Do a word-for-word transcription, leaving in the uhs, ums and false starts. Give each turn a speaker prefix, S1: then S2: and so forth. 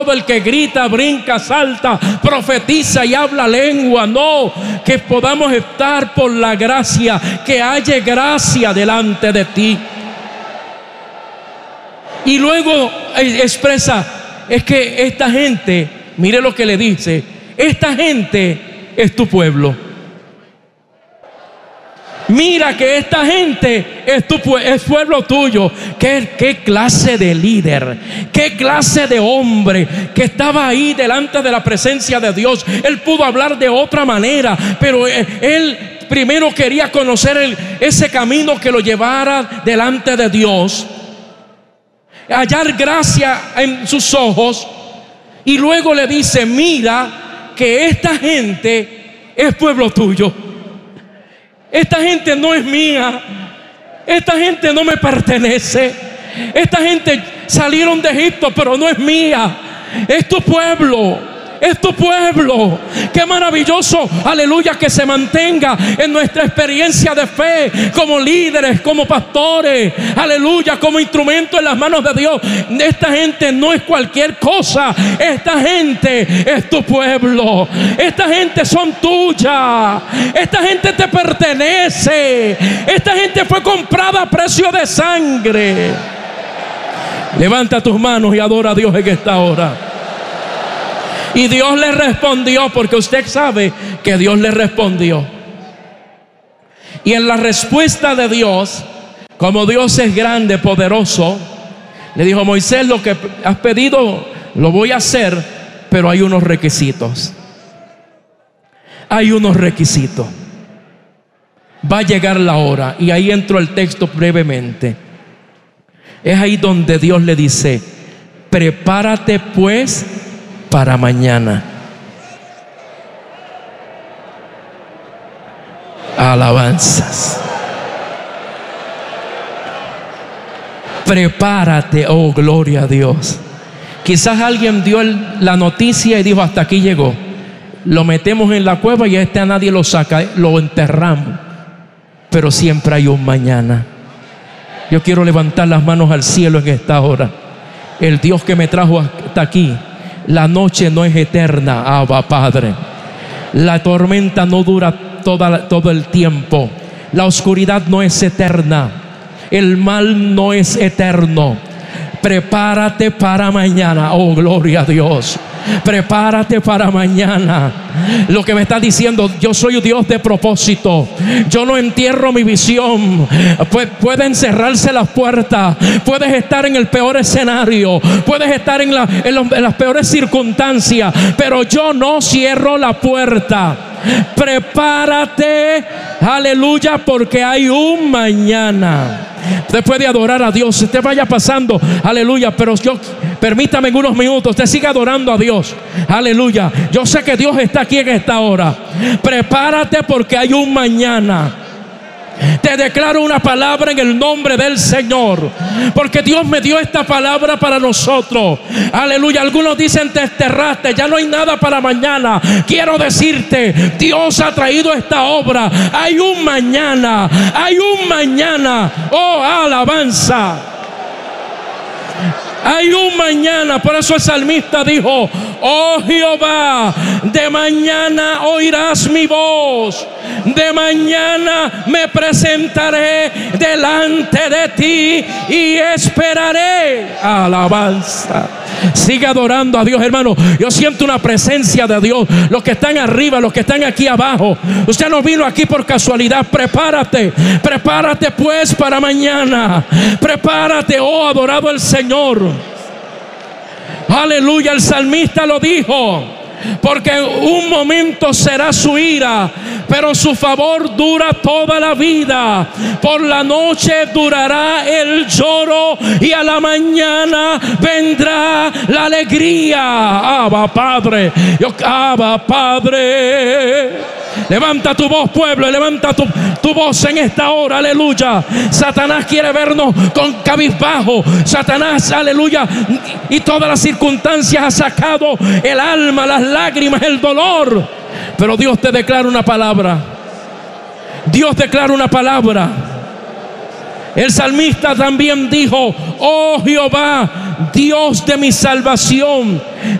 S1: el que grita, brinca, salta, profetiza y habla lengua. No, que podamos estar por la gracia, que haya gracia delante de ti. Y luego expresa, es que esta gente, mire lo que le dice, esta gente es tu pueblo. Mira que esta gente es, tu, es pueblo tuyo. ¿Qué, qué clase de líder, qué clase de hombre que estaba ahí delante de la presencia de Dios. Él pudo hablar de otra manera, pero él primero quería conocer el, ese camino que lo llevara delante de Dios, hallar gracia en sus ojos, y luego le dice, mira que esta gente es pueblo tuyo. Esta gente no es mía. Esta gente no me pertenece. Esta gente salieron de Egipto, pero no es mía. Es tu pueblo. Es tu pueblo. Qué maravilloso, aleluya, que se mantenga en nuestra experiencia de fe como líderes, como pastores, aleluya, como instrumento en las manos de Dios. Esta gente no es cualquier cosa. Esta gente es tu pueblo. Esta gente son tuyas. Esta gente te pertenece. Esta gente fue comprada a precio de sangre. Levanta tus manos y adora a Dios en esta hora. Y Dios le respondió, porque usted sabe que Dios le respondió. Y en la respuesta de Dios, como Dios es grande, poderoso, le dijo: Moisés, lo que has pedido lo voy a hacer, pero hay unos requisitos. Hay unos requisitos. Va a llegar la hora. Y ahí entró el texto brevemente. Es ahí donde Dios le dice: prepárate pues para mañana. Alabanzas. Prepárate, oh gloria a Dios. Quizás alguien dio el, la noticia y dijo: hasta aquí llegó. Lo metemos en la cueva y a este a nadie lo saca, lo enterramos. Pero siempre hay un mañana. Yo quiero levantar las manos al cielo en esta hora. El Dios que me trajo hasta aquí, la noche no es eterna, Abba Padre. La tormenta no dura toda, todo el tiempo. La oscuridad no es eterna. El mal no es eterno. Prepárate para mañana, oh gloria a Dios. Prepárate para mañana. Lo que me está diciendo: yo soy Dios de propósito. Yo no entierro mi visión. Pu- pueden cerrarse las puertas. Puedes estar en el peor escenario. Puedes estar en, la, en, los, en las peores circunstancias, pero yo no cierro la puerta. Prepárate, aleluya, porque hay un mañana. Usted puede adorar a Dios. Usted vaya pasando, aleluya, pero yo, permítame en unos minutos, usted siga adorando a Dios, aleluya. Yo sé que Dios está aquí en esta hora. Prepárate porque hay un mañana. Te declaro una palabra en el nombre del Señor, porque Dios me dio esta palabra para nosotros. Aleluya. Algunos dicen: te enterraste, ya no hay nada para mañana. Quiero decirte, Dios ha traído esta obra. Hay un mañana, hay un mañana. Oh, alabanza. Hay un mañana. Por eso el salmista dijo: oh Jehová, de mañana oirás mi voz. De mañana me presentaré delante de ti y esperaré. Alabanza. Sigue adorando a Dios, hermano. Yo siento una presencia de Dios. Los que están arriba, los que están aquí abajo. Usted no vino aquí por casualidad. Prepárate, prepárate pues para mañana. Prepárate, oh adorado el Señor. Aleluya. El salmista lo dijo: porque un momento será su ira, pero su favor dura toda la vida. Por la noche durará el lloro y a la mañana vendrá la alegría. Abba Padre, yo, Abba Padre. Levanta tu voz, pueblo, levanta tu, tu voz en esta hora, aleluya. Satanás quiere vernos con cabizbajo. Satanás, aleluya, y todas las circunstancias ha sacado el alma, las lágrimas, el dolor. Pero Dios te declara una palabra. Dios declara una palabra. El salmista también dijo: oh Jehová, Dios de mi salvación,